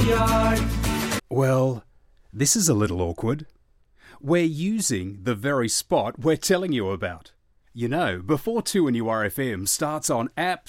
yard. Well, this is a little awkward. We're using the very spot we're telling you about. You know, before 2NURFM starts on